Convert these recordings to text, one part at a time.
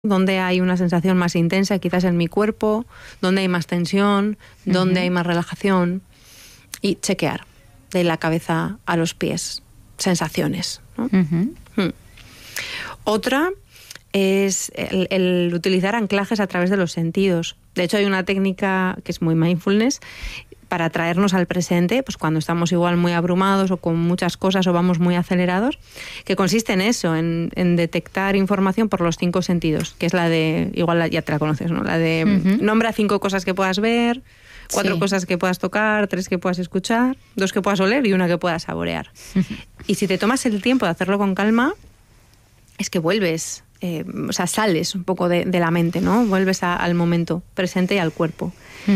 dónde hay una sensación más intensa, quizás en mi cuerpo, dónde hay más tensión, dónde hay más relajación, y chequear de la cabeza a los pies sensaciones, ¿no? Otra es el utilizar anclajes a través de los sentidos. De hecho, hay una técnica que es muy mindfulness para traernos al presente, pues cuando estamos igual muy abrumados o con muchas cosas o vamos muy acelerados, que consiste en eso, en detectar información por los 5 sentidos, que es la de, igual ya te la conoces, ¿no? La de nombra 5 cosas que puedas ver, 4 cosas que puedas tocar, 3 que puedas escuchar, 2 que puedas oler y 1 que puedas saborear. Y si te tomas el tiempo de hacerlo con calma, es que vuelves, o sea, sales un poco de la mente, ¿no? Vuelves al momento presente y al cuerpo.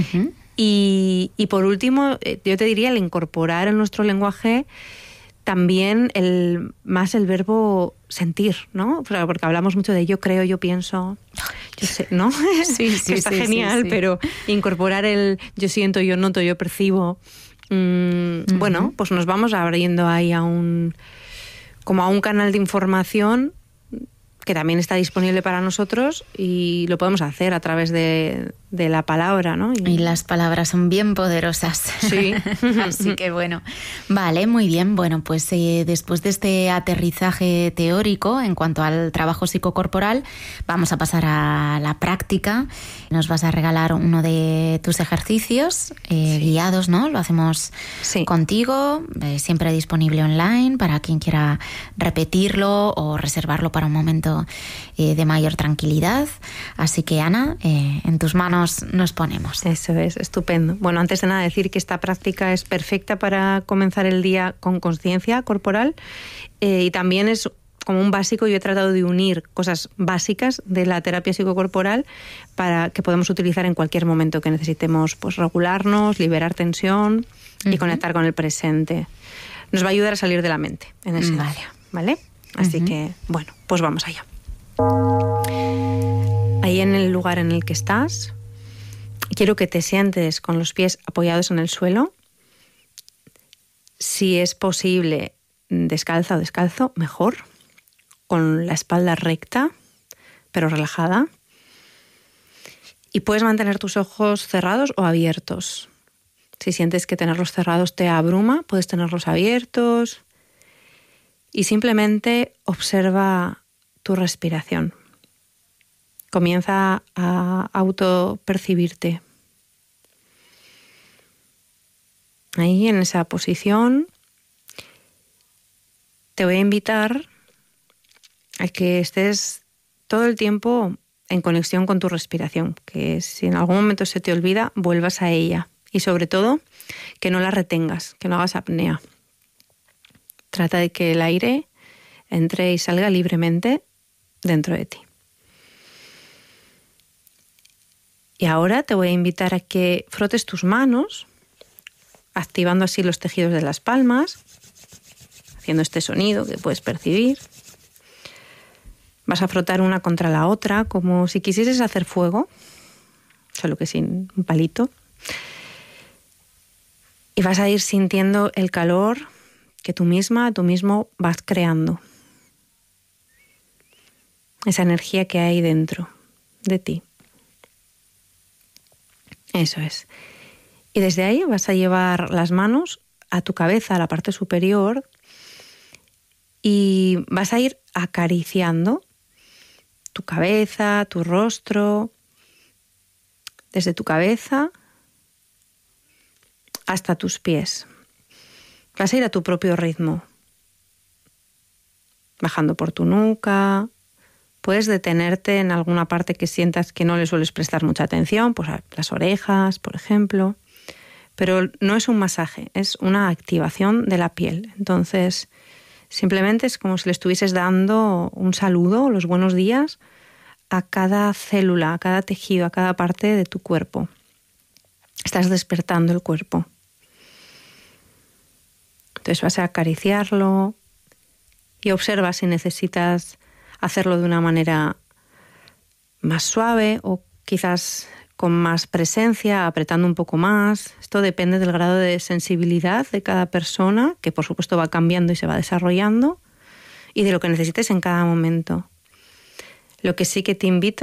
Y por último, yo te diría el incorporar en nuestro lenguaje también el verbo sentir, ¿no? Porque hablamos mucho de yo creo, yo pienso, yo sé, ¿no? Sí, que está genial, pero incorporar el yo siento, yo noto, yo percibo, bueno, pues nos vamos abriendo ahí como a un canal de información que también está disponible para nosotros y lo podemos hacer a través de la palabra, ¿no? Y las palabras son bien poderosas. Sí. Así que bueno, vale, muy bien. Bueno, pues después de este aterrizaje teórico en cuanto al trabajo psicocorporal, vamos a pasar a la práctica. Nos vas a regalar uno de tus ejercicios guiados, ¿no? Lo hacemos contigo, siempre disponible online para quien quiera repetirlo o reservarlo para un momento de mayor tranquilidad. Así que, Ana, en tus manos nos ponemos. Eso es, estupendo. Bueno, antes de nada decir que esta práctica es perfecta para comenzar el día con conciencia corporal y también es como un básico. Yo he tratado de unir cosas básicas de la terapia psicocorporal para que podamos utilizar en cualquier momento que necesitemos, pues, regularnos, liberar tensión y conectar con el presente. Nos va a ayudar a salir de la mente en ese área, ¿vale? Así que, bueno, pues vamos allá. Ahí en el lugar en el que estás, quiero que te sientes con los pies apoyados en el suelo. Si es posible, descalza o descalzo, mejor. Con la espalda recta, pero relajada. Y puedes mantener tus ojos cerrados o abiertos. Si sientes que tenerlos cerrados te abruma, puedes tenerlos abiertos. Y simplemente observa tu respiración. Comienza a autopercibirte. Ahí, en esa posición, te voy a invitar a que estés todo el tiempo en conexión con tu respiración, que si en algún momento se te olvida, vuelvas a ella. Y sobre todo, que no la retengas, que no hagas apnea. Trata de que el aire entre y salga libremente dentro de ti. Y ahora te voy a invitar a que frotes tus manos, activando así los tejidos de las palmas, haciendo este sonido que puedes percibir. Vas a frotar una contra la otra, como si quisieses hacer fuego, solo que sin un palito. Y vas a ir sintiendo el calor que tú misma, tú mismo vas creando. Esa energía que hay dentro de ti. Eso es. Y desde ahí vas a llevar las manos a tu cabeza, a la parte superior, y vas a ir acariciando tu cabeza, tu rostro, desde tu cabeza hasta tus pies. Vas a ir a tu propio ritmo, bajando por tu nuca. Puedes detenerte en alguna parte que sientas que no le sueles prestar mucha atención, pues las orejas, por ejemplo. Pero no es un masaje, es una activación de la piel. Entonces, simplemente es como si le estuvieses dando un saludo, los buenos días, a cada célula, a cada tejido, a cada parte de tu cuerpo. Estás despertando el cuerpo. Entonces vas a acariciarlo y observa si necesitas hacerlo de una manera más suave o quizás con más presencia, apretando un poco más. Esto depende del grado de sensibilidad de cada persona, que por supuesto va cambiando y se va desarrollando, y de lo que necesites en cada momento. Lo que sí que te invito